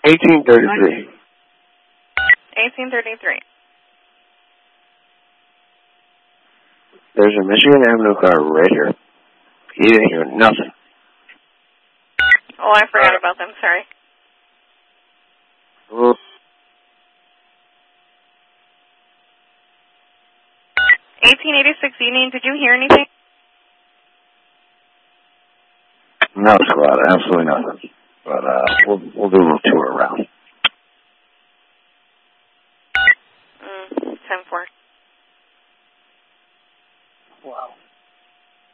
1833. 1833. There's a Michigan Avenue car right here. He didn't hear nothing. Oh, I forgot about them. Sorry. Well, 1886 evening. Did you hear anything? no, squad. Absolutely nothing. But we'll do a little tour around.